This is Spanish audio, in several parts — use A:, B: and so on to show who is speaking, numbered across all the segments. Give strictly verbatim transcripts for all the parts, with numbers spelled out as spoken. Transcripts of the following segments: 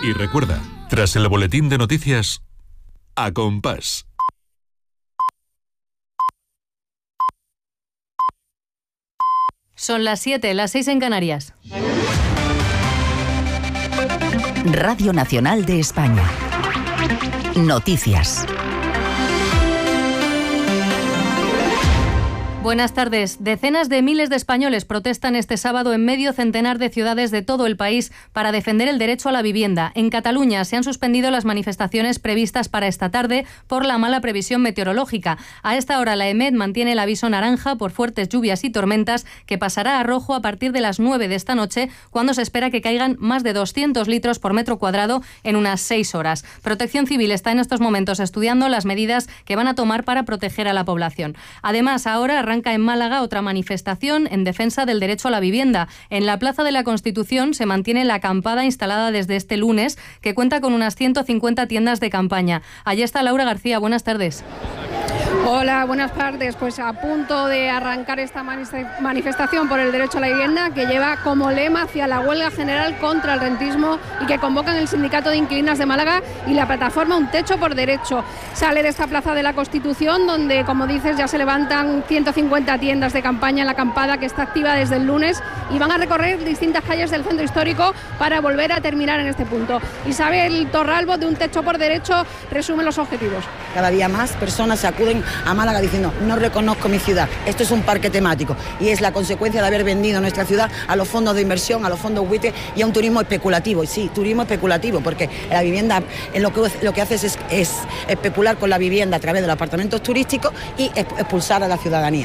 A: Y recuerda, tras el boletín de noticias, A Compás.
B: Son las siete, las seis en Canarias.
C: Radio Nacional de España. Noticias.
B: Buenas tardes. Decenas de miles de españoles protestan este sábado en medio centenar de ciudades de todo el país para defender el derecho a la vivienda. En Cataluña se han suspendido las manifestaciones previstas para esta tarde por la mala previsión meteorológica. A esta hora la EMET mantiene el aviso naranja por fuertes lluvias y tormentas, que pasará a rojo a partir de las nueve de esta noche, cuando se espera que caigan más de doscientos litros por metro cuadrado en unas seis horas. Protección Civil está en estos momentos estudiando las medidas que van a tomar para proteger a la población. Además, ahora arranca en Málaga otra manifestación en defensa del derecho a la vivienda. En la Plaza de la Constitución se mantiene la acampada instalada desde este lunes, que cuenta con unas ciento cincuenta tiendas de campaña. Allí está Laura García. Buenas tardes.
D: Hola, buenas tardes. Pues a punto de arrancar esta manifestación por el derecho a la vivienda, que lleva como lema hacia la huelga general contra el rentismo y que convocan el Sindicato de Inquilinas de Málaga y la plataforma Un Techo por Derecho. Sale de esta Plaza de la Constitución, donde, como dices, ya se levantan ciento cincuenta tiendas de campaña en la acampada, que está activa desde el lunes, y van a recorrer distintas calles del centro histórico para volver a terminar en este punto. Isabel Torralbo, de Un Techo por Derecho, resume los objetivos.
E: Cada día más personas se acuden a Málaga diciendo: no reconozco mi ciudad, esto es un parque temático, y es la consecuencia de haber vendido nuestra ciudad a los fondos de inversión, a los fondos buitre y a un turismo especulativo. Y sí, turismo especulativo, porque la vivienda en lo que, lo que haces es, es especular con la vivienda a través de los apartamentos turísticos y expulsar a la ciudadanía.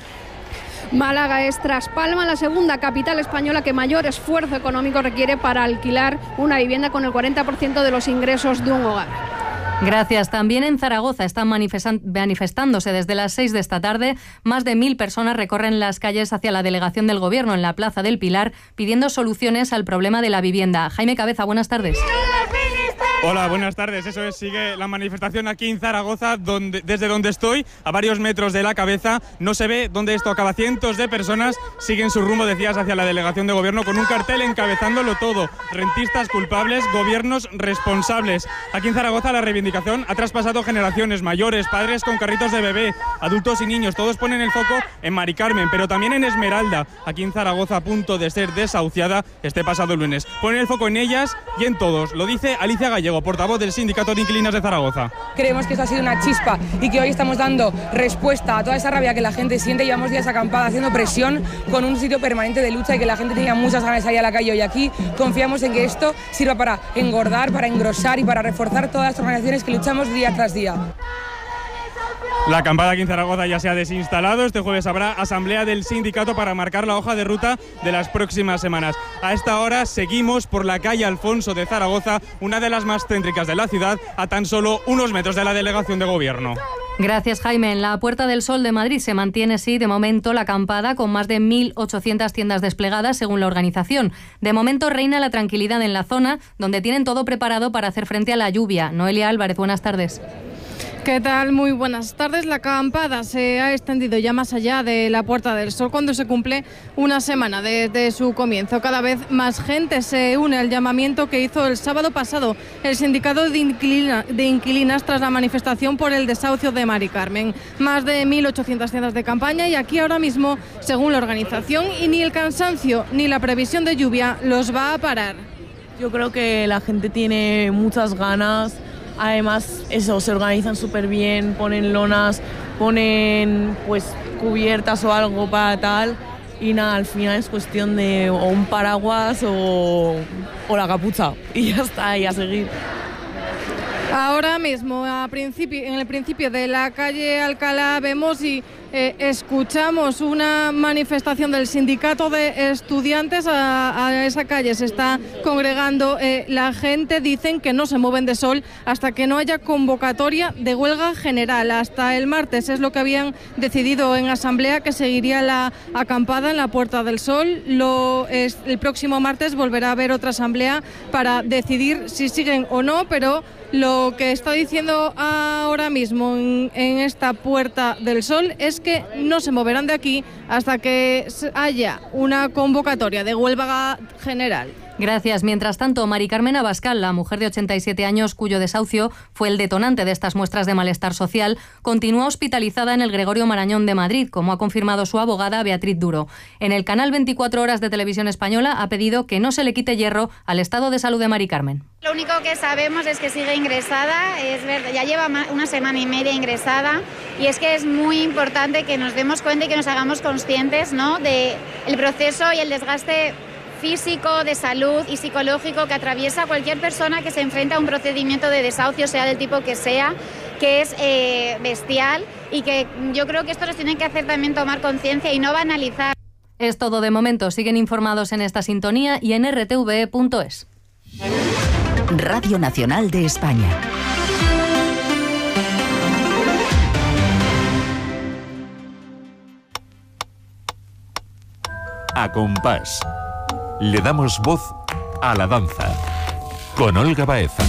D: Málaga es, tras Palma, la segunda capital española que mayor esfuerzo económico requiere para alquilar una vivienda, con el cuarenta por ciento de los ingresos de un hogar.
B: Gracias. También en Zaragoza están manifestándose desde las seis de esta tarde. Más de mil personas recorren las calles hacia la delegación del Gobierno en la Plaza del Pilar, pidiendo soluciones al problema de la vivienda. Jaime Cabeza, buenas tardes.
F: Hola, buenas tardes. Eso es, sigue la manifestación aquí en Zaragoza, donde, desde donde estoy, a varios metros de la cabeza. No se ve dónde esto acaba. Cientos de personas siguen su rumbo, decías, hacia la delegación de Gobierno, con un cartel encabezándolo todo: rentistas culpables, gobiernos responsables. Aquí en Zaragoza la reivindicación ha traspasado generaciones, mayores, padres con carritos de bebé, adultos y niños. Todos ponen el foco en Mari Carmen, pero también en Esmeralda, aquí en Zaragoza, a punto de ser desahuciada este pasado lunes. Ponen el foco en ellas y en todos. Lo dice Alicia Gallego, portavoz del Sindicato de Inquilinas de Zaragoza.
G: Creemos que esto ha sido una chispa y que hoy estamos dando respuesta a toda esa rabia que la gente siente. Llevamos días acampada haciendo presión con un sitio permanente de lucha y que la gente tenía muchas ganas de salir a la calle. Hoy aquí confiamos en que esto sirva para engordar, para engrosar y para reforzar todas las organizaciones que luchamos día tras día.
F: La acampada aquí en Zaragoza ya se ha desinstalado. Este jueves habrá asamblea del sindicato para marcar la hoja de ruta de las próximas semanas. A esta hora seguimos por la calle Alfonso de Zaragoza, una de las más céntricas de la ciudad, a tan solo unos metros de la delegación de Gobierno.
B: Gracias, Jaime. En la Puerta del Sol de Madrid se mantiene, sí, de momento la acampada, con más de mil ochocientas tiendas desplegadas, según la organización. De momento reina la tranquilidad en la zona, donde tienen todo preparado para hacer frente a la lluvia. Noelia Álvarez, buenas tardes.
H: ¿Qué tal? Muy buenas tardes. La acampada se ha extendido ya más allá de la Puerta del Sol, cuando se cumple una semana desde su comienzo. Cada vez más gente se une al llamamiento que hizo el sábado pasado el Sindicato de, Inquilina, de Inquilinas tras la manifestación por el desahucio de Mari Carmen. Más de mil ochocientas tiendas de campaña, y aquí ahora mismo, según la organización, y ni el cansancio ni la previsión de lluvia los va a parar.
I: Yo creo que la gente tiene muchas ganas. Además, eso, se organizan súper bien, ponen lonas, ponen pues cubiertas o algo para tal, y nada, al final es cuestión de o un paraguas o, o la capucha, y ya está, y a seguir.
H: Ahora mismo, a principio, en el principio de la calle Alcalá, vemos y eh, escuchamos una manifestación del sindicato de estudiantes. A, a esa calle se está congregando eh, la gente. Dicen que no se mueven de Sol hasta que no haya convocatoria de huelga general. Hasta el martes es lo que habían decidido en asamblea, que seguiría la acampada en la Puerta del Sol. Lo, es, el próximo martes volverá a haber otra asamblea para decidir si siguen o no, pero lo que está diciendo ahora mismo en, en esta Puerta del Sol es que no se moverán de aquí hasta que haya una convocatoria de huelga general.
B: Gracias. Mientras tanto, Mari Carmen Abascal, la mujer de ochenta y siete años cuyo desahucio fue el detonante de estas muestras de malestar social, continúa hospitalizada en el Gregorio Marañón de Madrid, como ha confirmado su abogada Beatriz Duro. En el canal veinticuatro horas de Televisión Española ha pedido que no se le quite hierro al estado de salud de Mari Carmen.
J: Lo único que sabemos es que sigue ingresada, es verdad, ya lleva una semana y media ingresada, y es que es muy importante que nos demos cuenta y que nos hagamos conscientes, ¿no?, de el proceso y el desgaste físico, de salud y psicológico que atraviesa cualquier persona que se enfrenta a un procedimiento de desahucio, sea del tipo que sea, que es eh, bestial, y que yo creo que esto nos tiene que hacer también tomar conciencia y no banalizar.
B: Es todo de momento. Siguen informados en esta sintonía y en r t v e punto es.
C: Radio Nacional de España.
A: A compás. Le damos voz a la danza. Con Olga Baeza.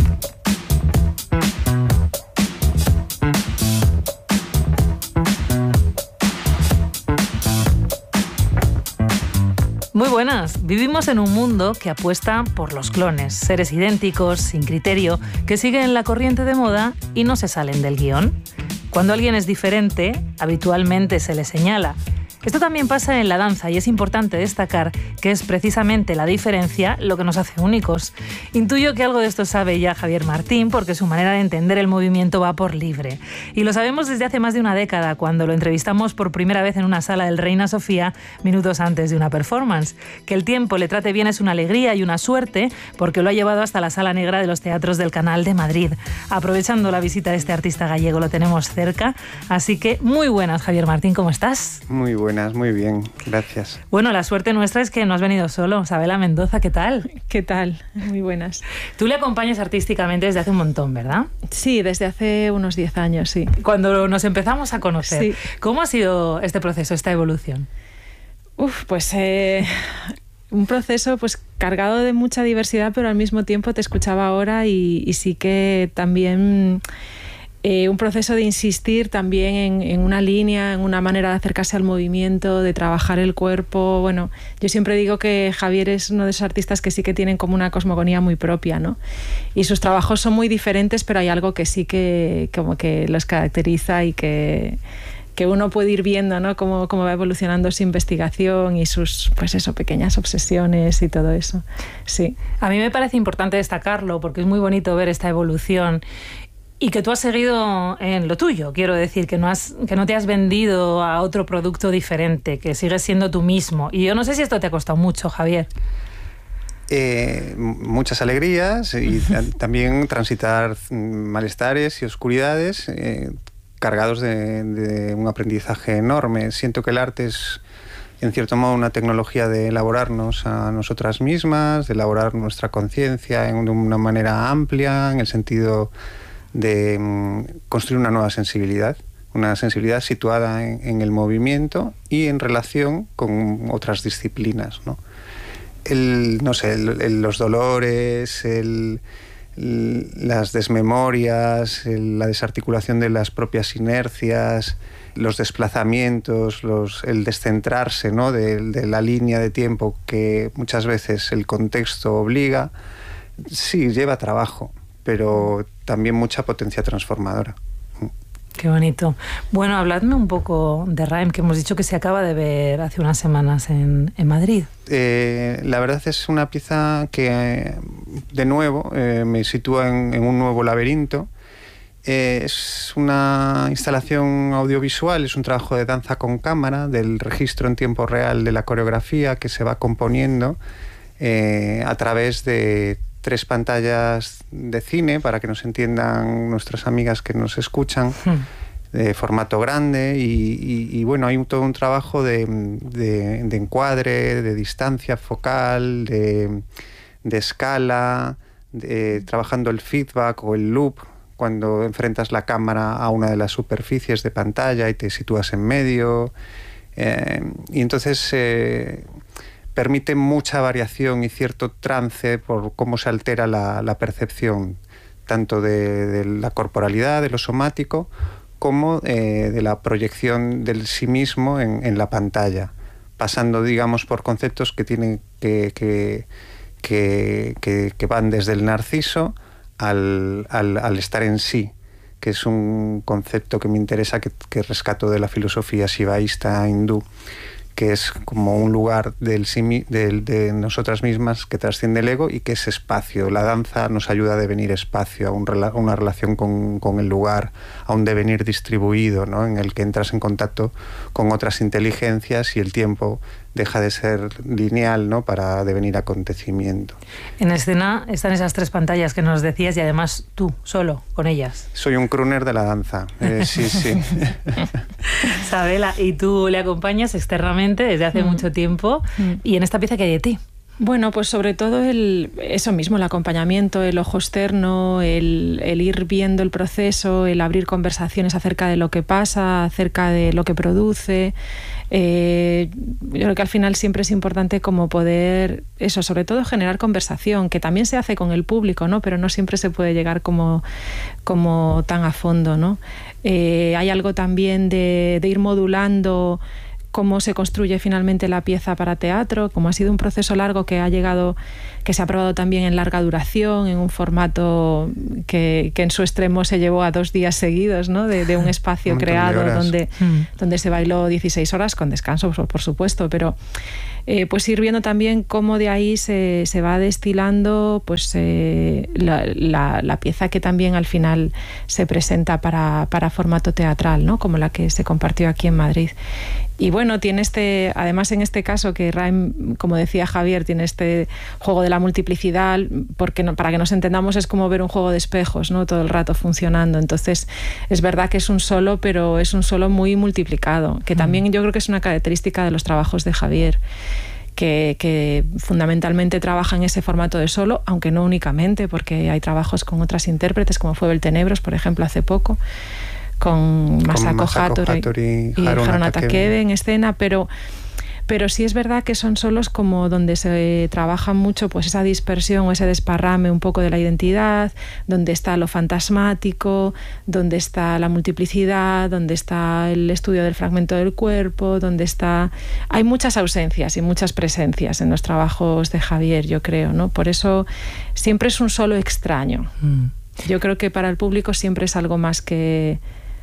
K: Muy buenas. Vivimos en un mundo que apuesta por los clones, seres idénticos, sin criterio, que siguen la corriente de moda y no se salen del guión. Cuando alguien es diferente, habitualmente se le señala. Esto también pasa en la danza y es importante destacar que es precisamente la diferencia lo que nos hace únicos. Intuyo que algo de esto sabe ya Javier Martín, porque su manera de entender el movimiento va por libre. Y lo sabemos desde hace más de una década, cuando lo entrevistamos por primera vez en una sala del Reina Sofía, minutos antes de una performance. Que el tiempo le trate bien es una alegría y una suerte, porque lo ha llevado hasta la Sala Negra de los Teatros del Canal de Madrid. Aprovechando la visita de este artista gallego, lo tenemos cerca. Así que muy buenas, Javier Martín, ¿cómo estás?
L: Muy buenas. Buenas, muy bien, gracias.
K: Bueno, la suerte nuestra es que no has venido solo. Sabela Mendoza, ¿qué tal?
M: ¿Qué tal? Muy buenas.
K: Tú le acompañas artísticamente desde hace un montón, ¿verdad?
M: Sí, desde hace unos diez años, sí.
K: Cuando nos empezamos a conocer,
M: sí.
K: ¿Cómo ha sido este proceso, esta evolución?
M: Uf, pues eh, un proceso pues cargado de mucha diversidad, pero al mismo tiempo te escuchaba ahora y, y sí que también... Eh, un proceso de insistir también en, en una línea, en una manera de acercarse al movimiento, de trabajar el cuerpo. Bueno, yo siempre digo que Javier es uno de esos artistas que sí que tienen como una cosmogonía muy propia, ¿no? Y sus trabajos son muy diferentes, pero hay algo que sí que como que los caracteriza y que, que uno puede ir viendo, ¿no? Cómo, cómo va evolucionando su investigación y sus, pues eso, pequeñas obsesiones y todo eso. Sí.
K: A mí me parece importante destacarlo porque es muy bonito ver esta evolución. Y que tú has seguido en lo tuyo, quiero decir, que no, has, que no te has vendido a otro producto diferente, que sigues siendo tú mismo. Y yo no sé si esto te ha costado mucho, Javier.
L: Eh, muchas alegrías y también transitar malestares y oscuridades eh, cargados de, de un aprendizaje enorme. Siento que el arte es, en cierto modo, una tecnología de elaborarnos a nosotras mismas, de elaborar nuestra conciencia de una manera amplia, en el sentido... de um, construir una nueva sensibilidad, una sensibilidad situada en, en el movimiento y en relación con otras disciplinas, ¿no? El, no sé, el, el, los dolores, el, el, las desmemorias, el, la desarticulación de las propias inercias, los desplazamientos, los, el descentrarse, ¿no?, de, de la línea de tiempo que muchas veces el contexto obliga, sí, lleva trabajo, pero también mucha potencia transformadora.
K: Qué bonito. Bueno, habladme un poco de Raim, que hemos dicho que se acaba de ver hace unas semanas en, en Madrid.
L: Eh, la verdad es una pieza que, de nuevo, eh, me sitúa en, en un nuevo laberinto. Eh, es una instalación audiovisual, es un trabajo de danza con cámara, del registro en tiempo real de la coreografía que se va componiendo eh, a través de tres pantallas de cine, para que nos entiendan nuestras amigas que nos escuchan, de formato grande, y, y, y bueno, hay un, todo un trabajo de, de, de encuadre, de distancia focal, de, de escala, de, trabajando el feedback o el loop, cuando enfrentas la cámara a una de las superficies de pantalla y te sitúas en medio, eh, y entonces... Eh, permite mucha variación y cierto trance por cómo se altera la, la percepción, tanto de, de la corporalidad, de lo somático, como eh, de la proyección del sí mismo en, en la pantalla, pasando, digamos, por conceptos que tienen que, que, que, que, que van desde el narciso al, al, al estar en sí, que es un concepto que me interesa, que, que rescato de la filosofía shivaísta hindú, que es como un lugar del, del, de nosotras mismas que trasciende el ego y que es espacio. La danza nos ayuda a devenir espacio, a, un, a una relación con, con el lugar, a un devenir distribuido, ¿no? En el que entras en contacto con otras inteligencias y el tiempo deja de ser lineal, ¿no? Para devenir acontecimiento.
K: En escena están esas tres pantallas que nos decías y además tú, solo, con ellas.
L: Soy un crooner de la danza, eh, sí, sí.
K: Sabela, y tú le acompañas externamente desde hace mm. mucho tiempo. Mm. ¿Y en esta pieza qué hay de ti?
M: Bueno, pues sobre todo el, eso mismo, el acompañamiento, el ojo externo, el, el ir viendo el proceso, el abrir conversaciones acerca de lo que pasa, acerca de lo que produce. Eh, yo creo que al final siempre es importante como poder, eso, sobre todo generar conversación, que también se hace con el público, ¿no? Pero no siempre se puede llegar como, como tan a fondo, ¿no? Eh, hay algo también de, de ir modulando cómo se construye finalmente la pieza para teatro, como ha sido un proceso largo que ha llegado, que se ha probado también en larga duración, en un formato que, que en su extremo se llevó a dos días seguidos, ¿no? de, de un espacio un creado donde, mm. donde se bailó dieciséis horas, con descanso, por, por supuesto, pero eh, pues ir viendo también cómo de ahí se, se va destilando pues eh, la, la, la pieza que también al final se presenta para, para formato teatral, ¿no? Como la que se compartió aquí en Madrid. Y bueno, tiene este, además en este caso que Raim, como decía Javier, tiene este juego de la multiplicidad, porque no, para que nos entendamos es como ver un juego de espejos, ¿no? Todo el rato funcionando. Entonces es verdad que es un solo, pero es un solo muy multiplicado, que también yo creo que es una característica de los trabajos de Javier, que, que fundamentalmente trabaja en ese formato de solo, aunque no únicamente, porque hay trabajos con otras intérpretes, como fue Beltenebros, por ejemplo, hace poco, con Masako Hattori y Haruna Takebe en escena, pero, pero sí es verdad que son solos como donde se trabaja mucho pues esa dispersión o ese desparrame un poco de la identidad, donde está lo fantasmático, donde está la multiplicidad, donde está el estudio del fragmento del cuerpo, donde está... Hay muchas ausencias y muchas presencias en los trabajos de Javier, yo creo, ¿no? Por eso siempre es un solo extraño. Mm. Yo creo que para el público siempre es algo más que...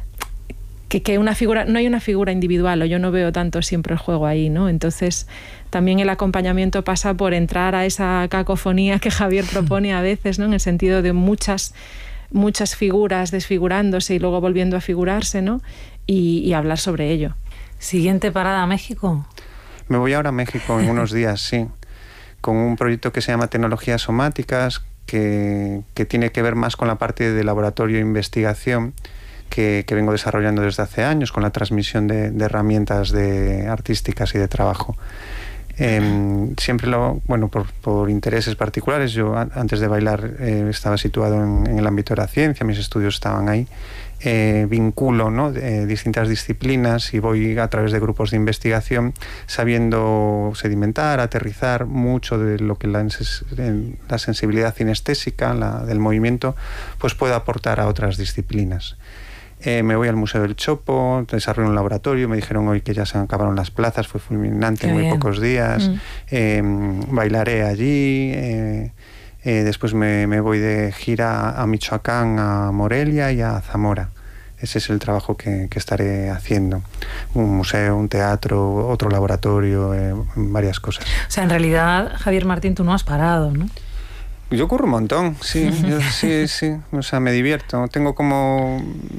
M: Que, que una figura, no hay una figura individual, o yo no veo tanto siempre el juego ahí, ¿no? Entonces también el acompañamiento pasa por entrar a esa cacofonía que Javier propone a veces, ¿no? En el sentido de muchas, muchas figuras desfigurándose y luego volviendo a figurarse, ¿no? Y, y hablar sobre ello.
K: Siguiente parada, México.
L: Me voy ahora a México en unos días, sí, con un proyecto que se llama Tecnologías Somáticas, que, que tiene que ver más con la parte de laboratorio e investigación, Que, que vengo desarrollando desde hace años con la transmisión de, de herramientas de, artísticas y de trabajo. Eh, siempre lo, bueno, por, por intereses particulares, yo antes de bailar eh, estaba situado en, en el ámbito de la ciencia, mis estudios estaban ahí, eh, vinculo, ¿no? eh, distintas disciplinas y voy a través de grupos de investigación sabiendo sedimentar, aterrizar mucho de lo que la, la sensibilidad cinestésica, la, del movimiento, pues puede aportar a otras disciplinas. Eh, me voy al Museo del Chopo, desarrollo un laboratorio, me dijeron hoy que ya se acabaron las plazas, fue fulminante en muy bien. Pocos días, mm. eh, bailaré allí, eh, eh, después me, me voy de gira a Michoacán, a Morelia y a Zamora. Ese es el trabajo que, que estaré haciendo. Un museo, un teatro, otro laboratorio, eh, varias cosas.
K: O sea, en realidad, Javier Martín, tú no has parado, ¿no?
L: Yo ocurro un montón, sí, yo, sí, sí, o sea, me divierto. Tengo como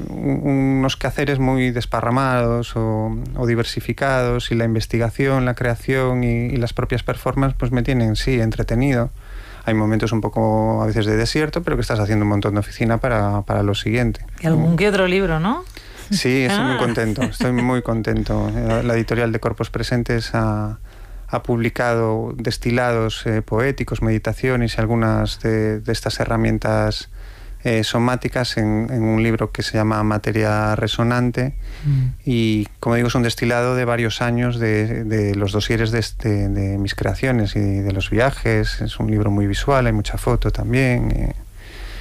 L: unos quehaceres muy desparramados o, o diversificados y la investigación, la creación y, y las propias performances pues me tienen, sí, entretenido. Hay momentos un poco a veces de desierto, pero que estás haciendo un montón de oficina para, para lo siguiente.
K: Y algún que otro libro, ¿no?
L: Sí, estoy
K: ah.
L: muy contento, estoy muy contento. La editorial de Corpos Presentes ha... ha publicado destilados eh, poéticos, meditaciones y algunas de, de estas herramientas eh, somáticas en, en un libro que se llama Materia Resonante mm. y, como digo, es un destilado de varios años de, de los dosieres de, de, de mis creaciones y de los viajes. Es un libro muy visual, hay mucha foto también. Eh,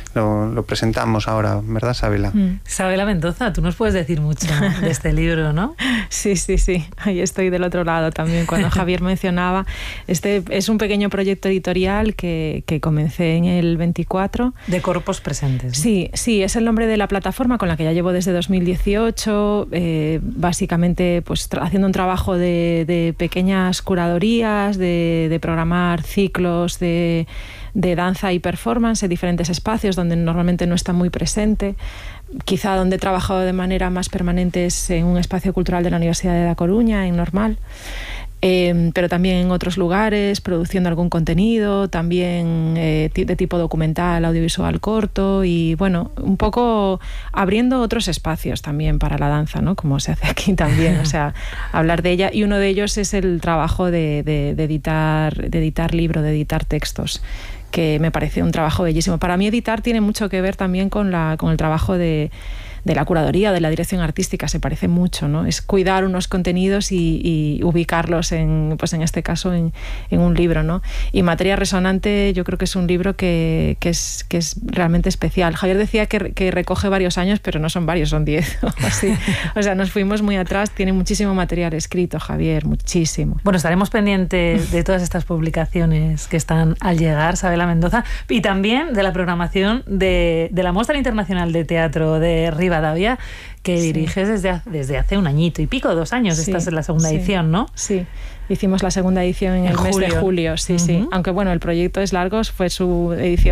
L: lo, lo presentamos ahora, ¿verdad, Sabela?
K: Mm. Sabela Mendoza, tú nos puedes decir mucho de este libro, ¿no?
M: Sí, sí, sí, ahí estoy del otro lado también. Cuando Javier mencionaba, este es un pequeño proyecto editorial que, que comencé en el veinticuatro.
K: De Corpos Presentes, ¿no?
M: Sí, sí, es el nombre de la plataforma con la que ya llevo desde dos mil dieciocho, eh, básicamente pues haciendo un trabajo de, de pequeñas curadorías, de, de programar ciclos de, de danza y performance en diferentes espacios donde normalmente no está muy presente. Quizá donde he trabajado de manera más permanente es en un espacio cultural de la Universidad de La Coruña, en Normal. Eh, pero también en otros lugares, produciendo algún contenido, también eh, de tipo documental, audiovisual corto y bueno, un poco abriendo otros espacios también para la danza, ¿no? Como se hace aquí también, o sea, hablar de ella. Y uno de ellos es el trabajo de, de, de, editar, de editar libro, de editar textos, que me parece un trabajo bellísimo. Para mí editar tiene mucho que ver también con, la, con el trabajo de... de la curaduría, de la dirección artística, se parece mucho, ¿no? Es cuidar unos contenidos y, y ubicarlos en, pues en este caso, en, en un libro, ¿no? Y Materia Resonante yo creo que es un libro que, que, es, que es realmente especial. Javier decía que, que recoge varios años, pero no son varios, son diez o así. O sea, nos fuimos muy atrás, tiene muchísimo material escrito, Javier, muchísimo.
K: Bueno, estaremos pendientes de todas estas publicaciones que están al llegar, Sabela Mendoza, y también de la programación de, de la Mostra Internacional de Teatro de Rivadavia, que sí. diriges desde, desde hace un añito y pico, dos años, sí, estás en la segunda sí. edición, ¿no?
M: Sí, hicimos la segunda edición en, en el julio. mes de julio, sí, uh-huh. sí. Aunque bueno, el proyecto es largo, fue su edición